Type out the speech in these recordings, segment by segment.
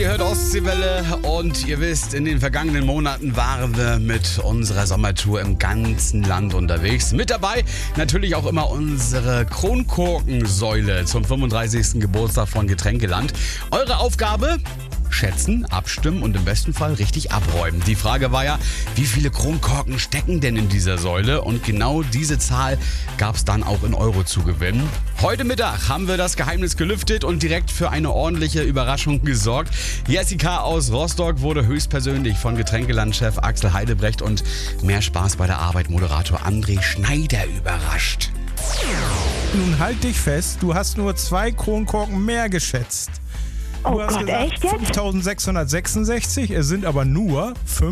Ihr hört Ostseewelle und ihr wisst, in den vergangenen Monaten waren wir mit unserer Sommertour im ganzen Land unterwegs. Mit dabei natürlich auch immer unsere Kronkorkensäule zum 35. Geburtstag von Getränkeland. Eure Aufgabe? Schätzen, abstimmen und im besten Fall richtig abräumen. Die Frage war ja, wie viele Kronkorken stecken denn in dieser Säule? Und genau diese Zahl gab es dann auch in Euro zu gewinnen. Heute Mittag haben wir das Geheimnis gelüftet und direkt für eine ordentliche Überraschung gesorgt. Jessica aus Rostock wurde höchstpersönlich von Getränkelandchef Axel Heidebrecht und mehr Spaß bei der Arbeit Moderator André Schneider überrascht. Nun halt dich fest, du hast nur 2 Kronkorken mehr geschätzt. Du hast Gott, gesagt echt jetzt? 5.666, es sind aber nur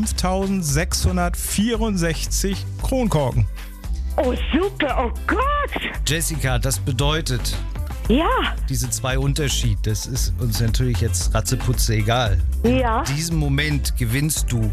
5.664 Kronkorken. Oh, super, oh Gott. Jessica, das bedeutet, Ja, diese 2 Unterschied, das ist uns natürlich jetzt ratzeputze egal. ja. In diesem Moment gewinnst du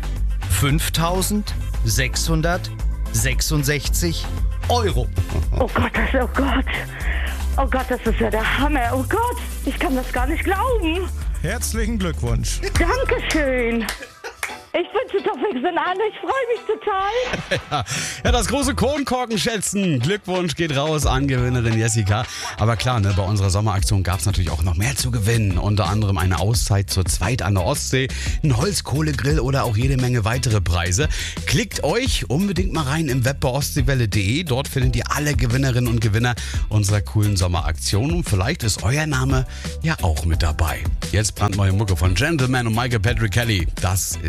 5.666 Euro. Oh Gott, oh Gott. Oh Gott, das ist ja der Hammer. Oh Gott, ich kann das gar nicht glauben. Herzlichen Glückwunsch. Dankeschön. Ich bin total fix und alle. Ich freue mich total. Ja, das große Kronkorkenschätzen. Glückwunsch geht raus an Gewinnerin Jessica. Aber klar, bei unserer Sommeraktion gab es natürlich auch noch mehr zu gewinnen. Unter anderem eine Auszeit zur Zweit an der Ostsee, ein Holzkohlegrill oder auch jede Menge weitere Preise. Klickt euch unbedingt mal rein im Web bei ostseewelle.de. Dort findet ihr alle Gewinnerinnen und Gewinner unserer coolen Sommeraktion. Und vielleicht ist euer Name ja auch mit dabei. Jetzt brandneue Mucke von Gentleman und Michael Patrick Kelly. Das ist